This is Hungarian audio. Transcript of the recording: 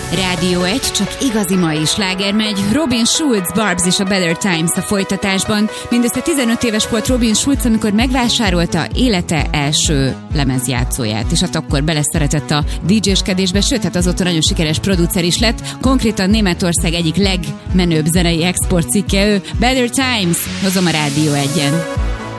Rádió 1, csak igazi mai sláger megy. Robin Schulz, Barbs és a Better Times a folytatásban. Mindössze 15 éves volt Robin Schulz, amikor megvásárolta élete első lemezjátszóját, és hát akkor beleszeretett a DJ-skedésbe, sőt, hát azóta nagyon sikeres producer is lett. Konkrétan Németország egyik legmenőbb zenei exportcikke ő. Better Times, hozom a Rádió 1-en.